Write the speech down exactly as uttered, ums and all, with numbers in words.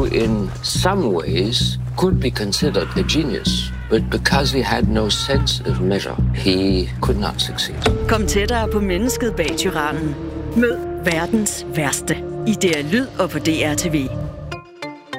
who in some ways could be considered a genius, but because he had no sense of measure, he could not succeed. Kom tættere på mennesket bag tyrannen. Mød verdens værste i D R Lyd og på D R T V.